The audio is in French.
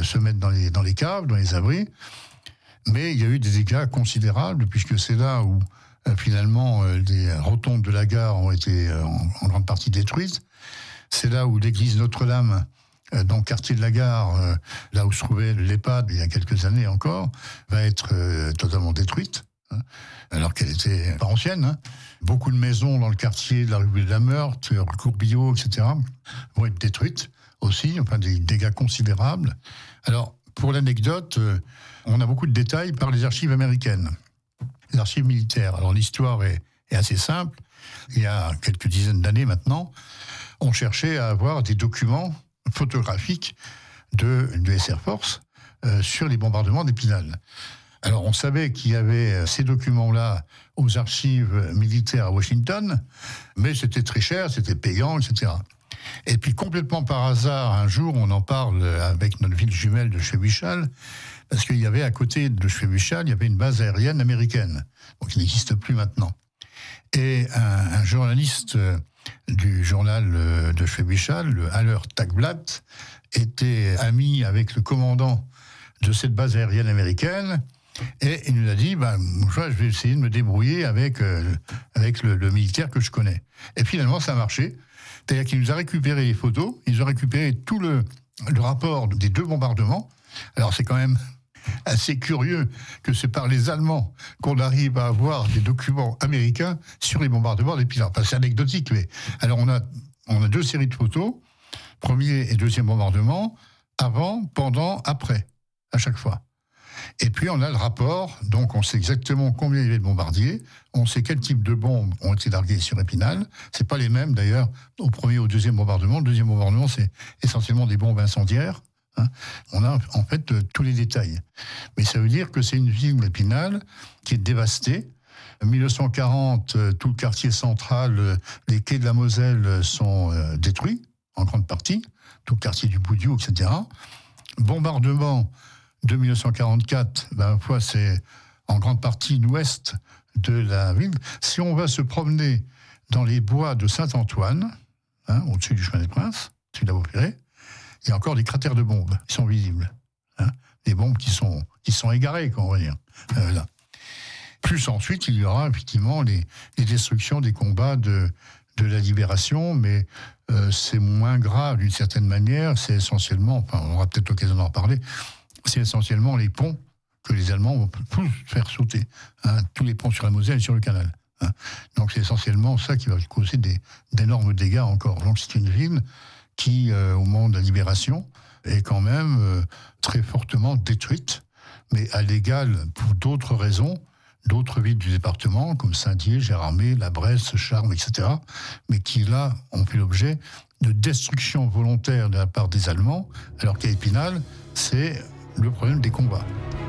se mettre dans les caves, dans les abris. Mais il y a eu des dégâts considérables, puisque c'est là où, finalement, les rotondes de la gare ont été en grande partie détruites. C'est là où l'église Notre-Dame, dans le quartier de la gare, là où se trouvait l'EHPAD il y a quelques années encore, va être totalement détruite, hein, alors qu'elle était pas ancienne. Hein. Beaucoup de maisons dans le quartier de la rue de la Meurthe, rue Courbillot, etc., vont être détruites aussi, enfin des dégâts considérables. Alors, pour l'anecdote, on a beaucoup de détails par les archives américaines, les archives militaires. Alors l'histoire est assez simple. Il y a quelques dizaines d'années maintenant, on cherchait à avoir des documents photographiques du Air Force sur les bombardements d'Épinal. Alors on savait qu'il y avait ces documents-là aux archives militaires à Washington, mais c'était très cher, c'était payant, etc. Et puis complètement par hasard, un jour, on en parle avec notre ville jumelle de Chevichat, parce qu'il y avait à côté de Chevichat, il y avait une base aérienne américaine, donc qui n'existe plus maintenant. Et un journaliste du journal de Chevichat, le Haller Tagblatt, était ami avec le commandant de cette base aérienne américaine, et il nous a dit, je vais essayer de me débrouiller avec le militaire que je connais. Et finalement, ça a marché. C'est-à-dire qu'il nous a récupéré les photos, ils ont récupéré tout le rapport des 2 bombardements. Alors c'est quand même assez curieux que c'est par les Allemands qu'on arrive à avoir des documents américains sur les bombardements d'Épinal. Enfin, c'est anecdotique, mais alors on a 2 séries de photos, premier et deuxième bombardement, avant, pendant, après, à chaque fois. Et puis on a le rapport, donc on sait exactement combien il y avait de bombardiers, on sait quel type de bombes ont été larguées sur Épinal. C'est pas les mêmes d'ailleurs au premier ou au deuxième bombardement. Le deuxième bombardement, c'est essentiellement des bombes incendiaires. Hein. On a en fait tous les détails. Mais ça veut dire que c'est une ville, Épinal, qui est dévastée. En 1940, tout le quartier central, les quais de la Moselle sont détruits, en grande partie, tout le quartier du Boudiou, etc. Bombardement de 1944, c'est en grande partie l'ouest de la ville. Si on va se promener dans les bois de Saint-Antoine, au-dessus du chemin des Princes, au-dessus de la Vaupérée, il y a encore des cratères de bombes qui sont visibles. Des bombes qui sont égarées, on va dire. Là. Plus ensuite, il y aura effectivement les destructions des combats de la libération, mais c'est moins grave d'une certaine manière. C'est essentiellement, on aura peut-être l'occasion d'en reparler, c'est essentiellement les ponts que les Allemands vont tous faire sauter. Tous les ponts sur la Moselle et sur le canal. Donc c'est essentiellement ça qui va causer d'énormes dégâts encore. Donc c'est une ville qui, au moment de la libération, est quand même très fortement détruite, mais à l'égal pour d'autres raisons, d'autres villes du département, comme Saint-Dié, Gérardmer, La Bresse, Charmes, etc., mais qui, là, ont fait l'objet de destruction volontaire de la part des Allemands, alors qu'à Épinal, c'est le problème des combats.